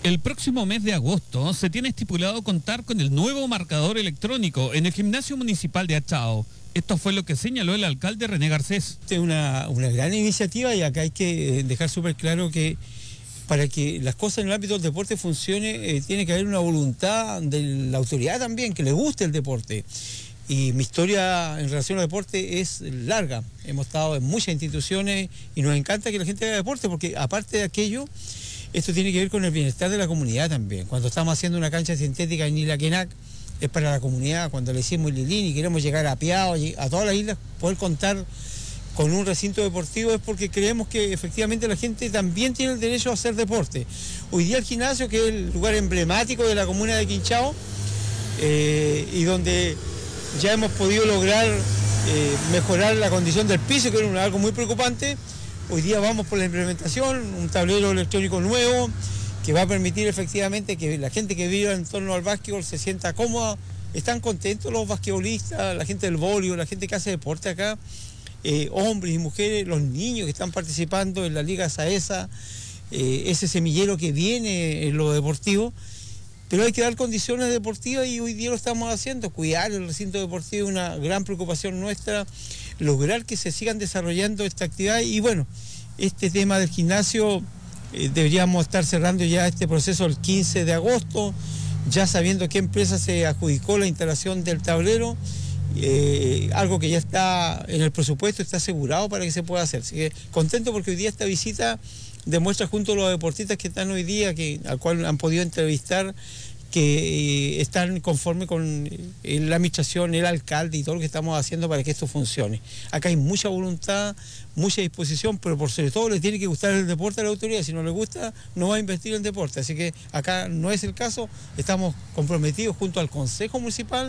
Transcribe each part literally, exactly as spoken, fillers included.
El próximo mes de agosto se tiene estipulado contar con el nuevo marcador electrónico en el Gimnasio Municipal de Achao. Esto fue lo que señaló el alcalde René Garcés. Esta es una, una gran iniciativa y acá hay que dejar súper claro que para que las cosas en el ámbito del deporte funcione, eh, tiene que haber una voluntad de la autoridad también, que le guste el deporte. Y mi historia en relación al deporte es larga. Hemos estado en muchas instituciones y nos encanta que la gente haga deporte porque aparte de aquello, esto tiene que ver con el bienestar de la comunidad también. Cuando estamos haciendo una cancha sintética en Isla Quenac, es para la comunidad. Cuando le hicimos Lilín y queremos llegar a Piao, a todas las islas, poder contar con un recinto deportivo es porque creemos que efectivamente la gente también tiene el derecho a hacer deporte. Hoy día el gimnasio, que es el lugar emblemático de la comuna de Quinchao, eh, y donde ya hemos podido lograr eh, mejorar la condición del piso, que era algo muy preocupante. Hoy día vamos por la implementación, un tablero electrónico nuevo que va a permitir efectivamente que la gente que viva en torno al básquetbol se sienta cómoda. Están contentos los basquetbolistas, la gente del voleibol, la gente que hace deporte acá, eh, hombres y mujeres, los niños que están participando en la Liga SAESA, eh, ese semillero que viene en lo deportivo. Pero hay que dar condiciones deportivas y hoy día lo estamos haciendo. Cuidar el recinto deportivo es una gran preocupación nuestra, lograr que se sigan desarrollando esta actividad y bueno, este tema del gimnasio eh, deberíamos estar cerrando ya este proceso el quince de agosto, ya sabiendo qué empresa se adjudicó la instalación del tablero, eh, algo que ya está en el presupuesto, está asegurado para que se pueda hacer. Así que contento porque hoy día esta visita demuestra junto a los deportistas que están hoy día, que, al cual han podido entrevistar, que eh, están conformes con eh, la administración, el alcalde y todo lo que estamos haciendo para que esto funcione. Acá hay mucha voluntad, mucha disposición, pero por sobre todo le tiene que gustar el deporte a la autoridad. Si no le gusta, no va a invertir en deporte. Así que acá no es el caso. Estamos comprometidos junto al Consejo Municipal,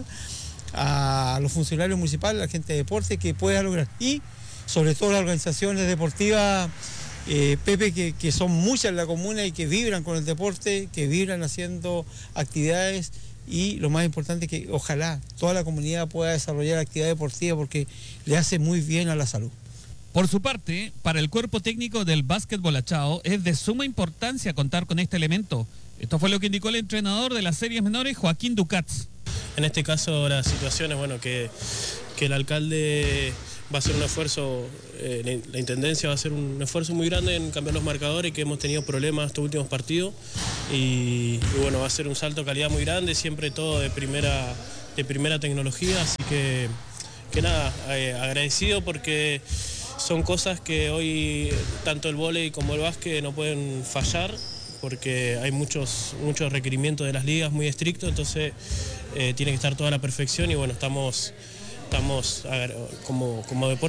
a los funcionarios municipales, a la gente de deporte que pueda lograr. Y sobre todo las organizaciones deportivas, Eh, Pepe, que, que son muchas en la comuna y que vibran con el deporte, que vibran haciendo actividades y lo más importante es que ojalá toda la comunidad pueda desarrollar actividad deportiva porque le hace muy bien a la salud. Por su parte, para el cuerpo técnico del básquetbol Achao es de suma importancia contar con este elemento. Esto fue lo que indicó el entrenador de las series menores, Joaquín Ducats. En este caso la situación es bueno, que, que el alcalde va a hacer un esfuerzo, eh, la intendencia va a hacer un esfuerzo muy grande en cambiar los marcadores, que hemos tenido problemas estos últimos partidos y, y bueno, va a ser un salto de calidad muy grande, siempre todo de primera, de primera tecnología, así que, que nada, eh, agradecido porque son cosas que hoy tanto el vóley como el básquet no pueden fallar, porque hay muchos, muchos requerimientos de las ligas muy estrictos, entonces eh, tiene que estar toda la perfección y bueno, estamos, estamos como, como deporte